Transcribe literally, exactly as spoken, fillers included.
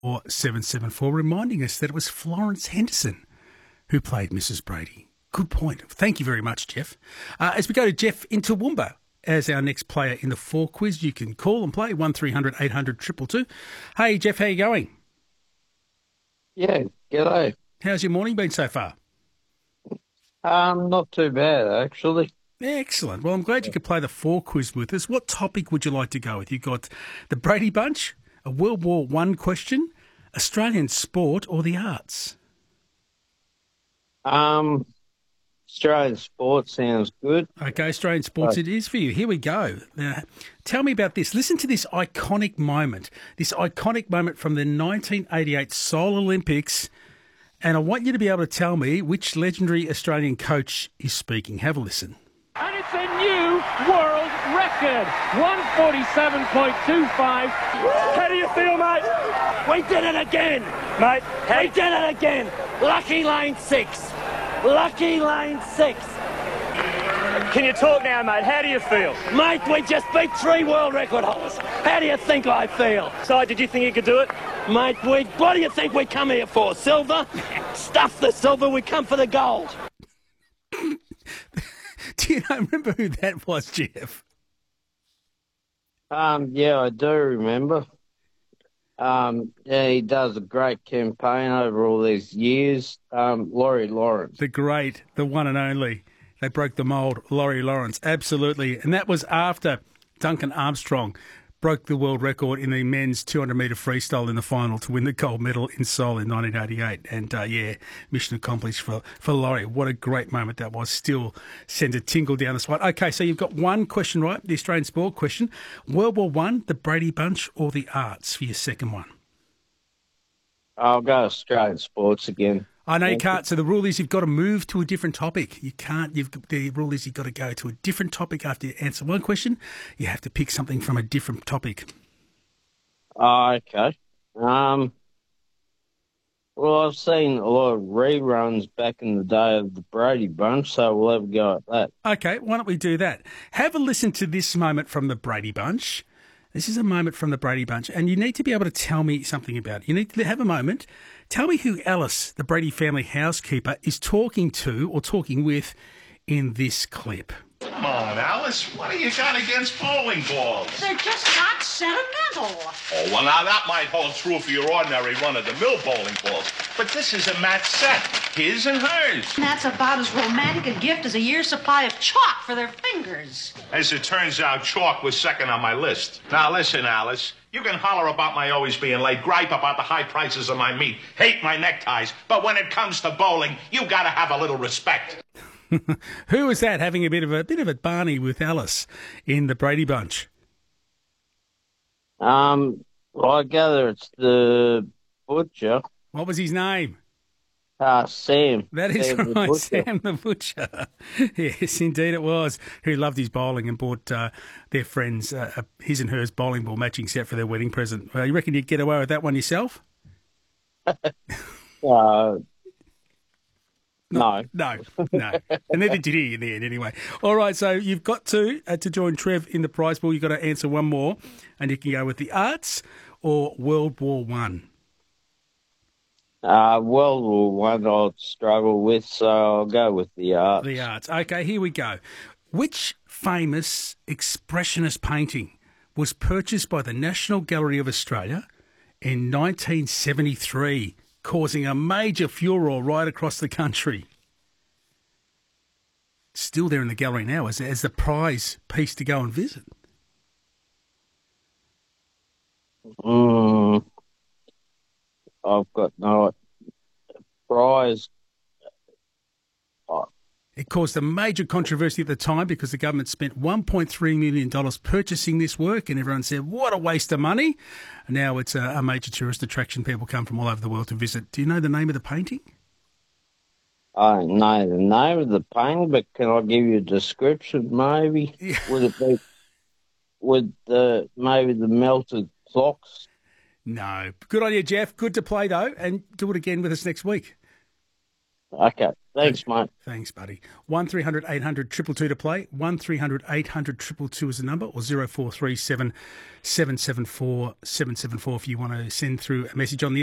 four seven seven four, reminding us that it was Florence Henderson who played Missus Brady. Good point. Thank you very much, Jeff. Uh, as we go to Jeff in Toowoomba as our next player in the four quiz, you can call and play one three hundred eight hundred two two two. Hey, Jeff, how you going? Yeah, g'day. How's your morning been so far? Um, not too bad, actually. Excellent. Well, I'm glad you could play the four quiz with us. What topic would you like to go with? You've got the Brady Bunch, a World War One question, Australian sport, or the arts? Um, Australian sport sounds good. Okay, Australian sports it is for you. Here we go. Now, tell me about this. Listen to this iconic moment, this iconic moment from the nineteen eighty-eight Seoul Olympics, and I want you to be able to tell me which legendary Australian coach is speaking. Have a listen. And it's a new world record, one forty-seven point two five. How do you feel, mate? We did it again, mate. We did it again. Lucky lane six. Lucky lane six. Can you talk now, mate? How do you feel? Mate, we just beat three world record holders. How do you think I feel? So, did you think you could do it? Mate, we, what do you think we come here for? Silver? Stuff the silver, we come for the gold. Do you know, remember who that was, Jeff? Um, yeah, I do remember. Um, yeah, he does a great campaign over all these years. Um, Laurie Lawrence. The great, the one and only. They broke the mould, Laurie Lawrence, absolutely. And that was after Duncan Armstrong broke the world record in the men's two hundred metre freestyle in the final to win the gold medal in Seoul in nineteen eighty-eight. And, uh, yeah, mission accomplished for, for Laurie. What a great moment that was. Still sends a tingle down the spine. Okay, so you've got one question right, the Australian sport question. World War One, the Brady Bunch, or the arts for your second one? I'll go Australian sports again. I know you can't. So the rule is you've got to move to a different topic. You can't. You've the rule is you've got to go to a different topic after you answer one question. You have to pick something from a different topic. Oh, okay. Um, well, I've seen a lot of reruns back in the day of the Brady Bunch, so we'll have a go at that. Okay, why don't we do that? Have a listen to this moment from the Brady Bunch. This is a moment from the Brady Bunch, and you need to be able to tell me something about it. You need to have a moment. Tell me who Alice, the Brady family housekeeper, is talking to or talking with in this clip. Come on, Alice. What do you got against bowling balls? They're just not sentimental. Oh, well, now that might hold true for your ordinary run-of-the-mill bowling balls. But this is a match set, his and hers. And that's about as romantic a gift as a year's supply of chalk for their fingers. As it turns out, chalk was second on my list. Now, listen, Alice. You can holler about my always being late, gripe about the high prices of my meat, hate my neckties, but when it comes to bowling, you gotta have a little respect. Who was that having a bit of a bit of a Barney with Alice in the Brady Bunch? Um, well, I gather it's the butcher. What was his name? Uh, Sam. That is Sam right, the Sam the Butcher. Yes, indeed it was. Who loved his bowling and bought uh, their friends uh, a his and hers bowling ball matching set for their wedding present. Uh, you reckon you'd get away with that one yourself? uh, no. No, no. And neither did he in the end anyway. All right, so you've got to, uh, to join Trev in the prize pool. You've got to answer one more, and you can go with the arts or World War One. Uh, World War One I'll struggle with, so I'll go with the arts. The arts. Okay, here we go. Which famous expressionist painting was purchased by the National Gallery of Australia in nineteen seventy-three, causing a major furore right across the country? Still there in the gallery now as, as the prize piece to go and visit. Mm, I've got no prize. Oh. It caused a major controversy at the time because the government spent one point three million dollars purchasing this work, and everyone said, what a waste of money. And now it's a, a major tourist attraction. People come from all over the world to visit. Do you know the name of the painting? I don't know the name of the painting, but can I give you a description, maybe? Yeah. Would it be with the, maybe the melted clocks? No. Good idea, Jeff. Good to play, though, and do it again with us next week. Okay. Thanks, mate. Thanks, buddy. one three hundred eight hundred two two two to play. one three hundred eight hundred two two two is the number, or zero four three seven seven seven four seven seven four if you want to send through a message on the